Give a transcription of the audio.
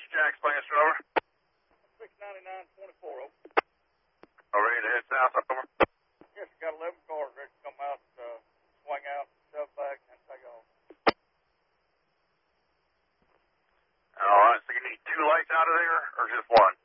your Jack's Lancer, over. 699-24, over. Ready to head south, over. Yes, we got 11 cars ready to come out, swing out, shove back, and take off. All right, so you need 2 lights out of there, or just 1?